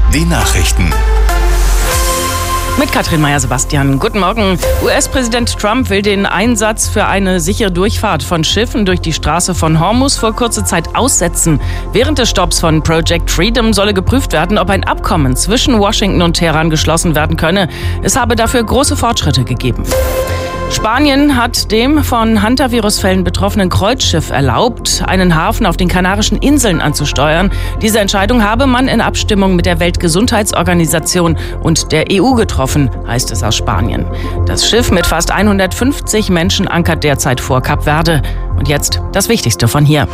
die Nachrichten. Mit Katrin Meyer-Sebastian. Guten Morgen. US-Präsident Trump will den Einsatz für eine sichere Durchfahrt von Schiffen durch die Straße von Hormuz für kurze Zeit aussetzen. Während des Stopps von Project Freedom solle geprüft werden, ob ein Abkommen zwischen Washington und Teheran geschlossen werden könne. Es habe dafür große Fortschritte gegeben. Spanien hat dem von Hantavirus-Fällen betroffenen Kreuzschiff erlaubt, einen Hafen auf den Kanarischen Inseln anzusteuern. Diese Entscheidung habe man in Abstimmung mit der Weltgesundheitsorganisation und der EU getroffen, heißt es aus Spanien. Das Schiff mit fast 150 Menschen ankert derzeit vor Kap Verde. Und jetzt das Wichtigste von hier.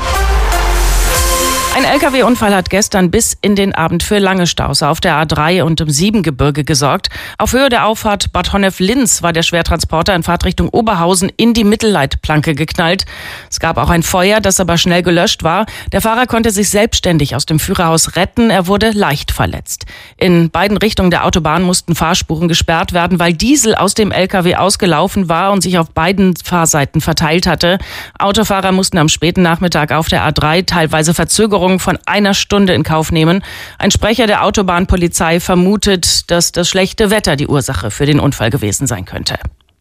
Ein Lkw-Unfall hat gestern bis in den Abend für lange Staus auf der A3 und im Siebengebirge gesorgt. Auf Höhe der Auffahrt Bad Honnef-Linz war der Schwertransporter in Fahrtrichtung Oberhausen in die Mittelleitplanke geknallt. Es gab auch ein Feuer, das aber schnell gelöscht war. Der Fahrer konnte sich selbstständig aus dem Führerhaus retten. Er wurde leicht verletzt. In beiden Richtungen der Autobahn mussten Fahrspuren gesperrt werden, weil Diesel aus dem Lkw ausgelaufen war und sich auf beiden Fahrseiten verteilt hatte. Autofahrer mussten am späten Nachmittag auf der A3 teilweise Verzögerungen von einer Stunde in Kauf nehmen. Ein Sprecher der Autobahnpolizei vermutet, dass das schlechte Wetter die Ursache für den Unfall gewesen sein könnte.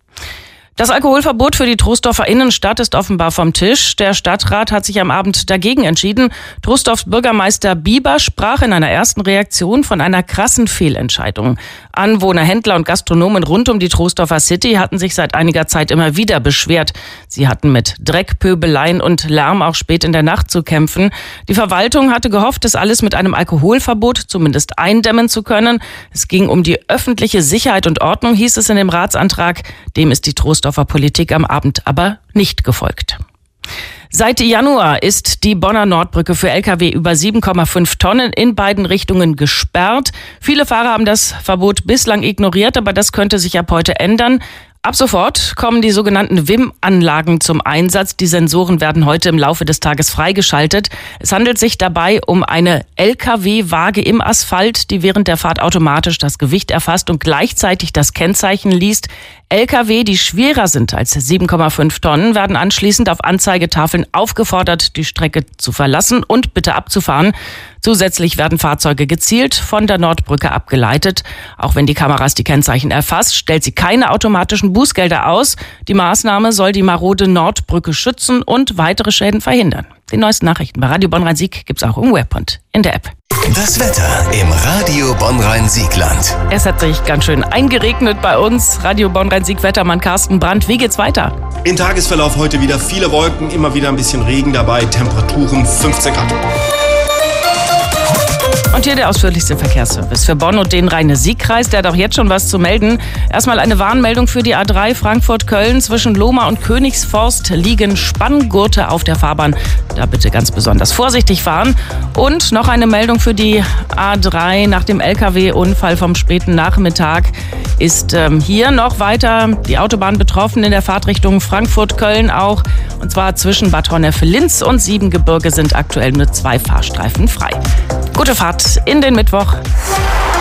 Das Alkoholverbot für die Troisdorfer Innenstadt ist offenbar vom Tisch. Der Stadtrat hat sich am Abend dagegen entschieden. Troisdorfs Bürgermeister Bieber sprach in einer ersten Reaktion von einer krassen Fehlentscheidung. Anwohner, Händler und Gastronomen rund um die Troisdorfer City hatten sich seit einiger Zeit immer wieder beschwert. Sie hatten mit Dreck, Pöbeleien und Lärm auch spät in der Nacht zu kämpfen. Die Verwaltung hatte gehofft, das alles mit einem Alkoholverbot zumindest eindämmen zu können. Es ging um die öffentliche Sicherheit und Ordnung, hieß es in dem Ratsantrag. Dem ist die Troisdorfer Politik am Abend aber nicht gefolgt. Seit Januar ist die Bonner Nordbrücke für Lkw über 7,5 Tonnen in beiden Richtungen gesperrt. Viele Fahrer haben das Verbot bislang ignoriert, aber das könnte sich ab heute ändern. Ab sofort kommen die sogenannten WIM-Anlagen zum Einsatz. Die Sensoren werden heute im Laufe des Tages freigeschaltet. Es handelt sich dabei um eine Lkw-Waage im Asphalt, die während der Fahrt automatisch das Gewicht erfasst und gleichzeitig das Kennzeichen liest. Lkw, die schwerer sind als 7,5 Tonnen, werden anschließend auf Anzeigetafeln aufgefordert, die Strecke zu verlassen und bitte abzufahren. Zusätzlich werden Fahrzeuge gezielt von der Nordbrücke abgeleitet. Auch wenn die Kameras die Kennzeichen erfasst, stellt sie keine automatischen Bußgelder aus. Die Maßnahme soll die marode Nordbrücke schützen und weitere Schäden verhindern. Die neuesten Nachrichten bei Radio Bonn-Rhein-Sieg gibt's auch im Web und in der App. Das Wetter im Radio Bonn-Rhein-Siegland. Es hat sich ganz schön eingeregnet bei uns. Radio Bonn-Rhein-Sieg-Wettermann Carsten Brandt, wie geht's weiter? Im Tagesverlauf heute wieder viele Wolken, immer wieder ein bisschen Regen dabei, Temperaturen 15 Grad. Und hier der ausführlichste Verkehrsservice für Bonn und den Rhein-Sieg-Kreis. Der hat auch jetzt schon was zu melden. Erstmal eine Warnmeldung für die A3 Frankfurt-Köln. Zwischen Lohmar und Königsforst liegen Spanngurte auf der Fahrbahn. Da bitte ganz besonders vorsichtig fahren. Und noch eine Meldung für die A3 nach dem Lkw-Unfall vom späten Nachmittag. Ist hier noch weiter die Autobahn betroffen in der Fahrtrichtung Frankfurt-Köln auch. Und zwar zwischen Bad Honnef-Linz und Siebengebirge sind aktuell nur 2 Fahrstreifen frei. Gute Fahrt in den Mittwoch.